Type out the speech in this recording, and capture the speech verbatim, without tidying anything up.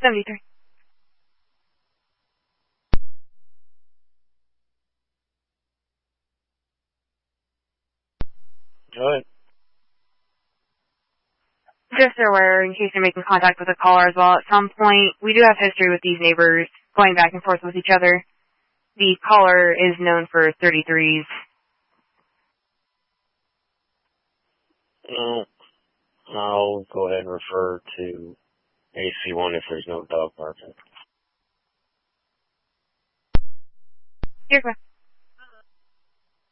seventy-three. Go ahead. Just so aware, in case you're making contact with a caller as well, at some point, we do have history with these neighbors going back and forth with each other. The caller is known for thirty-threes. No, I'll go ahead and refer to A C one if there's no dog barking. Here's my...